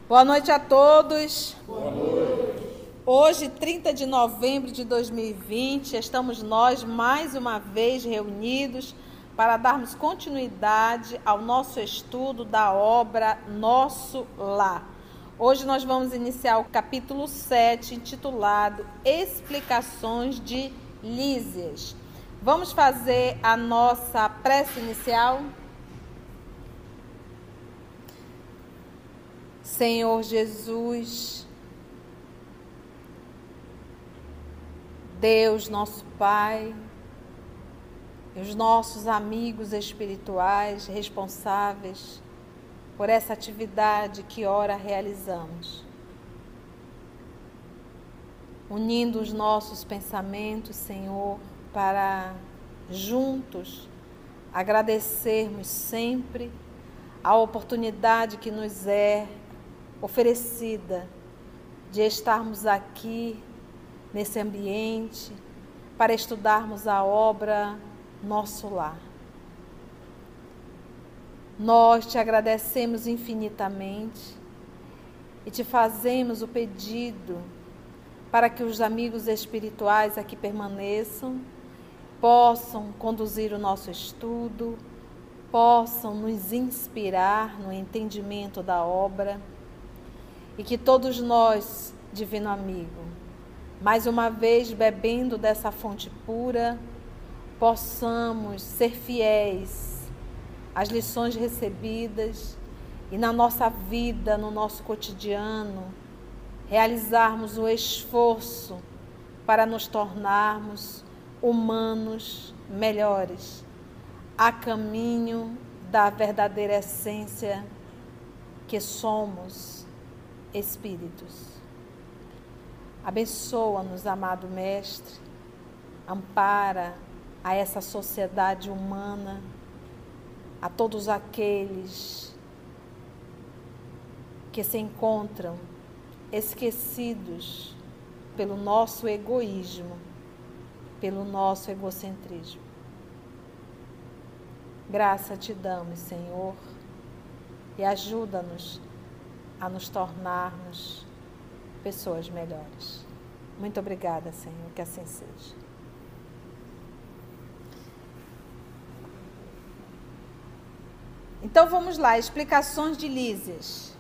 Boa noite a todos. Boa noite. Hoje, 30 de novembro de 2020, estamos nós mais uma vez reunidos para darmos continuidade ao nosso estudo da obra Nosso Lar. Hoje nós vamos iniciar o capítulo 7, intitulado Explicações de Lísias. Vamos fazer a nossa prece inicial? Senhor Jesus, Deus nosso Pai, os nossos amigos espirituais responsáveis por essa atividade que ora realizamos, unindo os nossos pensamentos, Senhor, para juntos agradecermos sempre a oportunidade que nos é oferecida de estarmos aqui nesse ambiente para estudarmos a obra Nosso Lar. Nós te agradecemos infinitamente e te fazemos o pedido para que os amigos espirituais aqui permaneçam, possam conduzir o nosso estudo, possam nos inspirar no entendimento da obra e que todos nós, divino amigo, mais uma vez bebendo dessa fonte pura, possamos ser fiéis às lições recebidas e na nossa vida, no nosso cotidiano, realizarmos o esforço para nos tornarmos humanos melhores, a caminho da verdadeira essência que somos espíritos. Abençoa-nos, amado Mestre, ampara a essa sociedade humana, a todos aqueles que se encontram esquecidos pelo nosso egoísmo, pelo nosso egocentrismo. Graça te damos, Senhor, e ajuda-nos a nos tornarmos pessoas melhores. Muito obrigada, Senhor, que assim seja. Então vamos lá, explicações de Lísias.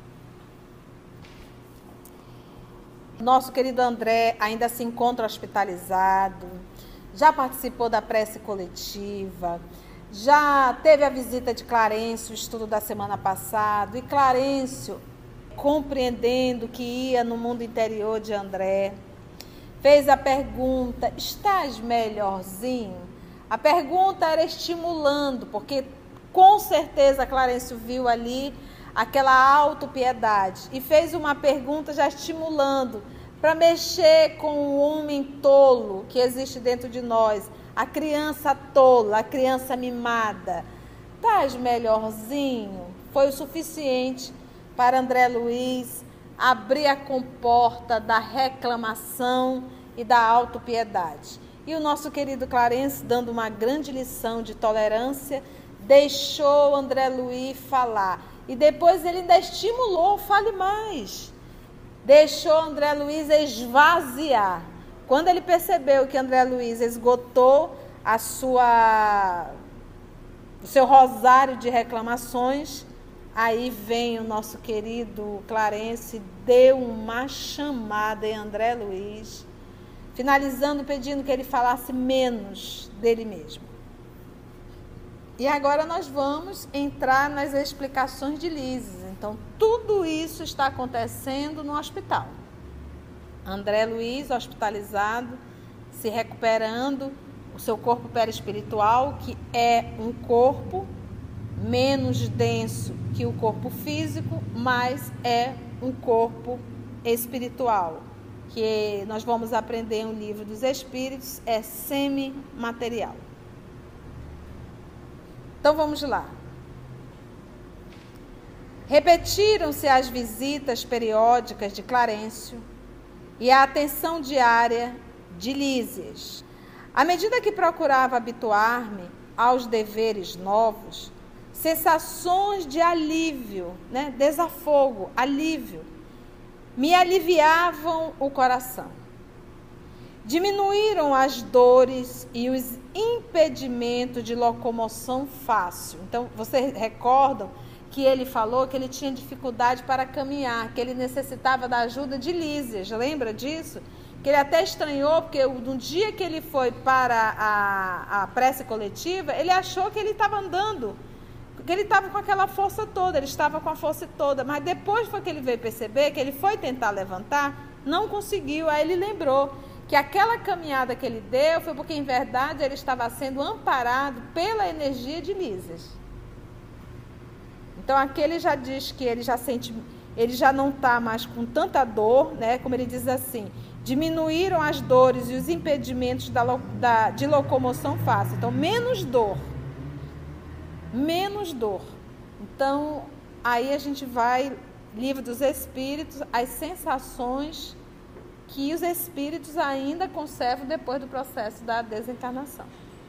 Nosso querido André ainda se encontra hospitalizado, já participou da prece coletiva, já teve a visita de Clarencio, o estudo da semana passada, e Clarencio, compreendendo que ia no mundo interior de André, fez a pergunta: estás melhorzinho? A pergunta era estimulando, porque com certeza Clarencio viu ali aquela autopiedade e fez uma pergunta já estimulando para mexer com o homem tolo que existe dentro de nós, a criança tola, a criança mimada. Estás melhorzinho? Foi o suficiente para André Luiz abrir a comporta da reclamação e da autopiedade. E o nosso querido Clarencio, dando uma grande lição de tolerância, deixou André Luiz falar. E depois ele ainda estimulou, fale mais. Deixou André Luiz esvaziar. Quando ele percebeu que André Luiz esgotou o seu rosário de reclamações, aí vem o nosso querido Clarencio, deu uma chamada em André Luiz, finalizando pedindo que ele falasse menos dele mesmo. E agora nós vamos entrar nas explicações de Lísias. Então, tudo isso está acontecendo no hospital. André Luiz, hospitalizado, se recuperando, o seu corpo perispiritual, que é um corpo menos denso que o corpo físico, mas é um corpo espiritual, que nós vamos aprender no livro dos Espíritos, é semimaterial. Então vamos lá. Repetiram-se as visitas periódicas de Clarencio e a atenção diária de Lísias. À medida que procurava habituar-me aos deveres novos, sensações de alívio, né? Desafogo, alívio, me aliviavam o coração. Diminuíram as dores e os impedimentos de locomoção fácil. Então, vocês recordam que ele falou que ele tinha dificuldade para caminhar, que ele necessitava da ajuda de Lísias, lembra disso? Que ele até estranhou, porque no dia que ele foi para a prece coletiva, ele achou que ele estava andando, que ele estava com aquela força toda, ele estava com a força toda, mas depois foi que ele veio perceber que ele foi tentar levantar, não conseguiu, aí ele lembrou que aquela caminhada que ele deu foi porque, em verdade, ele estava sendo amparado pela energia de Lísias. Então, aqui ele já diz que ele já sente, ele já não está mais com tanta dor, né? Como ele diz assim, diminuíram as dores e os impedimentos de locomoção fácil. Então, menos dor. Menos dor. Então, aí a gente vai, Livro dos Espíritos, as sensações que os espíritos ainda conservam depois do processo da desencarnação.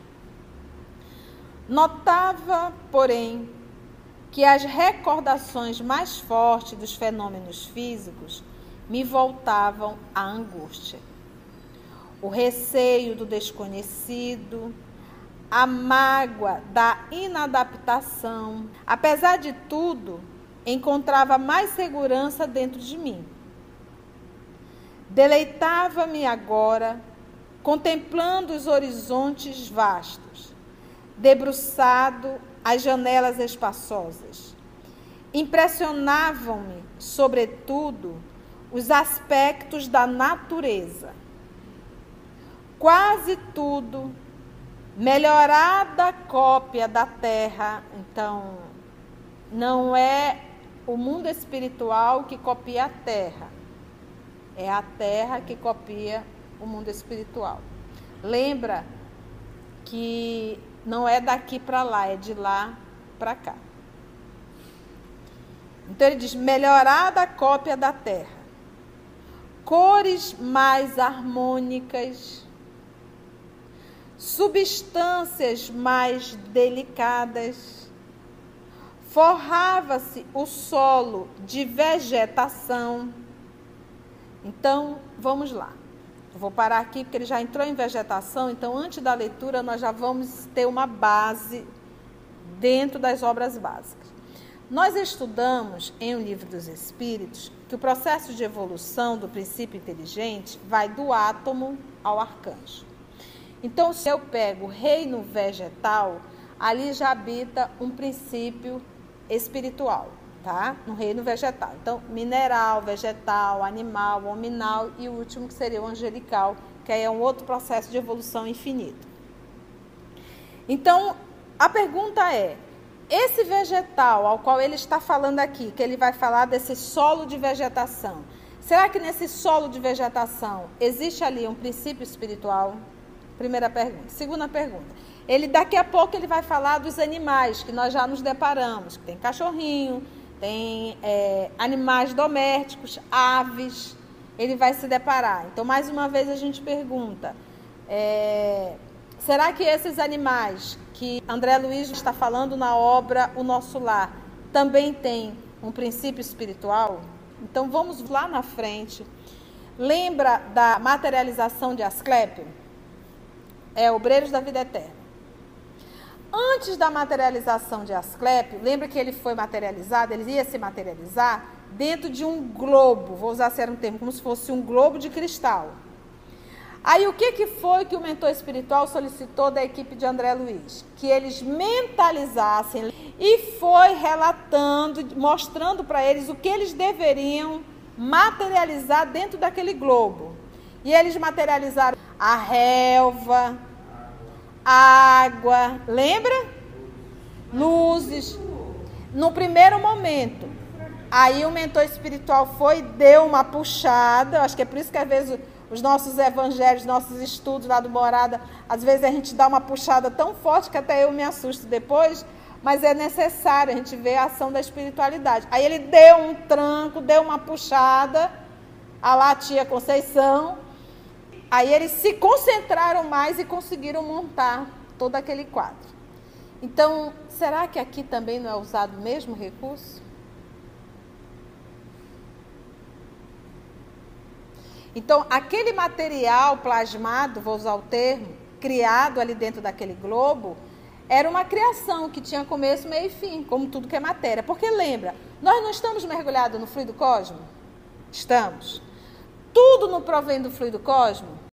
Notava, porém, que as recordações mais fortes dos fenômenos físicos me voltavam à angústia. O receio do desconhecido, a mágoa da inadaptação. Apesar de tudo, encontrava mais segurança dentro de mim. Deleitava-me agora, contemplando os horizontes vastos, debruçado às janelas espaçosas. Impressionavam-me, sobretudo, os aspectos da natureza. Quase tudo, melhorada cópia da Terra. Então, não é o mundo espiritual que copia a Terra. É a Terra que copia o mundo espiritual. Lembra que não é daqui para lá, é de lá para cá. Então ele diz, melhorada a cópia da Terra. Cores mais harmônicas, substâncias mais delicadas. Forrava-se o solo de vegetação. Então, vamos lá. Eu vou parar aqui porque ele já entrou em vegetação, então antes da leitura nós já vamos ter uma base dentro das obras básicas. Nós estudamos em O Livro dos Espíritos que o processo de evolução do princípio inteligente vai do átomo ao arcanjo. Então, se eu pego o reino vegetal, ali já habita um princípio espiritual. Tá? No reino vegetal. Então, mineral, vegetal, animal, hominal e o último que seria o angelical, que aí é um outro processo de evolução infinito. Então, a pergunta é, esse vegetal ao qual ele está falando aqui, que ele vai falar desse solo de vegetação, será que nesse solo de vegetação existe ali um princípio espiritual? Primeira pergunta. Segunda pergunta. Daqui a pouco ele vai falar dos animais que nós já nos deparamos, que tem cachorrinho, tem animais domésticos, aves, ele vai se deparar. Então, mais uma vez a gente pergunta, será que esses animais que André Luiz está falando na obra O Nosso Lar, também têm um princípio espiritual? Então, vamos lá na frente. Lembra da materialização de Asclépio? Obreiros da Vida Eterna. Antes da materialização de Asclépio, lembra que ele foi materializado, ele ia se materializar dentro de um globo, vou usar um termo, como se fosse um globo de cristal. Aí o que foi que o mentor espiritual solicitou da equipe de André Luiz? Que eles mentalizassem e foi relatando, mostrando para eles o que eles deveriam materializar dentro daquele globo. E eles materializaram a relva, água, lembra? Luzes. No primeiro momento, aí o mentor espiritual deu uma puxada, acho que é por isso que às vezes os nossos evangelhos, nossos estudos lá do Morada, às vezes a gente dá uma puxada tão forte que até eu me assusto depois, mas é necessário a gente ver a ação da espiritualidade. Aí ele deu um tranco, deu uma puxada, a lá tia Conceição. Aí eles se concentraram mais e conseguiram montar todo aquele quadro. Então, será que aqui também não é usado o mesmo recurso? Então, aquele material plasmado, vou usar o termo, criado ali dentro daquele globo, era uma criação que tinha começo, meio e fim, como tudo que é matéria. Porque lembra, nós não estamos mergulhados no fluido cósmico? Estamos. Tudo não provém do fluido cósmico?